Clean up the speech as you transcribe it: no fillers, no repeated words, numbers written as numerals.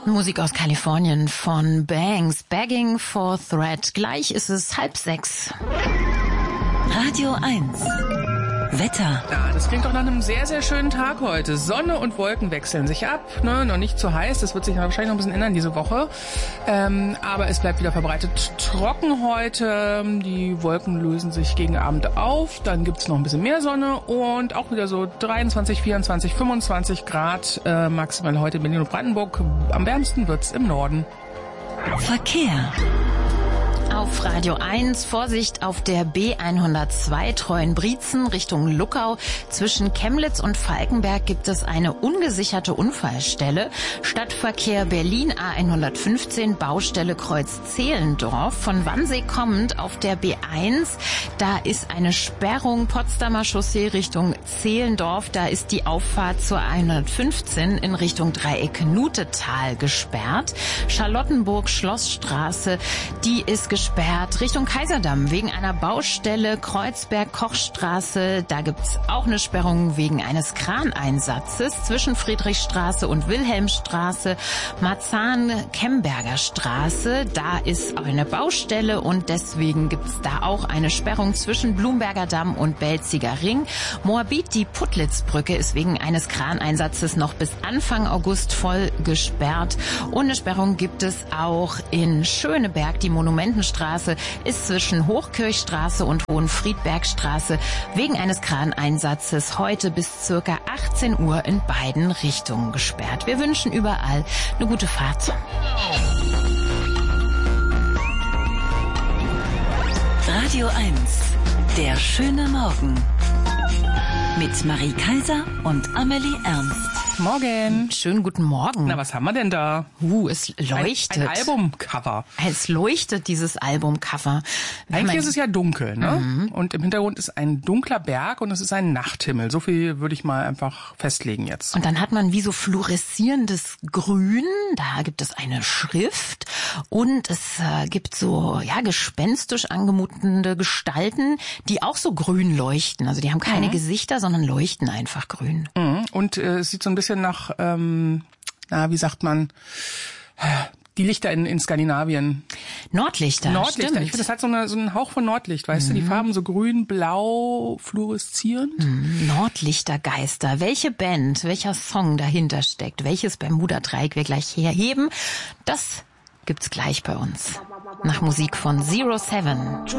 Musik aus Kalifornien von Banks, Begging for Thread. Gleich ist es 5:30. Radio 1. Wetter. Ja, das klingt doch nach einem sehr, sehr schönen Tag heute. Sonne und Wolken wechseln sich ab, ne? Noch nicht zu heiß, das wird sich wahrscheinlich noch ein bisschen ändern diese Woche. Aber es bleibt wieder verbreitet trocken heute. Die Wolken lösen sich gegen Abend auf, dann gibt's noch ein bisschen mehr Sonne und auch wieder so 23, 24, 25 Grad maximal heute in Berlin und Brandenburg. Am wärmsten wird's im Norden. Verkehr. Auf Radio 1 Vorsicht auf der B102 Treuenbrietzen Richtung Luckau. Zwischen Chemnitz und Falkenberg gibt es eine ungesicherte Unfallstelle. Stadtverkehr Berlin A115 Baustelle Kreuz Zehlendorf. Von Wannsee kommend auf der B1. Da ist eine Sperrung Potsdamer Chaussee Richtung Zehlendorf. Da ist die Auffahrt zur A115 in Richtung Dreieck Nutetal gesperrt. Charlottenburg Schlossstraße, die ist gesperrt Richtung Kaiserdamm wegen einer Baustelle. Kreuzberg-Kochstraße, da gibt's auch eine Sperrung wegen eines Kraneinsatzes zwischen Friedrichstraße und Wilhelmstraße. Marzahn-Kemberger Straße, da ist auch eine Baustelle und deswegen gibt's da auch eine Sperrung zwischen Blumberger Damm und Belziger Ring. Moabit, die Puttlitzbrücke ist wegen eines Kraneinsatzes noch bis Anfang August voll gesperrt. Und eine Sperrung gibt es auch in Schöneberg, die Monumentenstraße ist zwischen Hochkirchstraße und Hohenfriedbergstraße wegen eines Kraneinsatzes heute bis circa 18 Uhr in beiden Richtungen gesperrt. Wir wünschen überall eine gute Fahrt. Radio 1. Der schöne Morgen. Mit Marie Kaiser und Amelie Ernst. Morgen. Schönen guten Morgen. Na, was haben wir denn da? Es leuchtet. Ein Albumcover. Es leuchtet, dieses Albumcover. Eigentlich ist es ja dunkel, ne? Mhm. Und im Hintergrund ist ein dunkler Berg und es ist ein Nachthimmel. So viel würde ich mal einfach festlegen jetzt. Und dann hat man wie so fluoreszierendes Grün. Da gibt es eine Schrift und es gibt so, ja, gespenstisch angemutende Gestalten, die auch so grün leuchten. Also die haben keine Gesichter, sondern leuchten einfach grün. Mhm. Und es sieht so ein bisschen nach, wie sagt man, die Lichter in Skandinavien. Nordlichter, Nordlichter. stimmt. Ich finde, das hat so einen Hauch von Nordlicht, weißt du? Die Farben so grün, blau, fluoreszierend. Nordlichtergeister. Welche Band, welcher Song dahinter steckt, welches Bermuda-Dreieck wir gleich herheben, das gibt's gleich bei uns. Nach Musik von 07.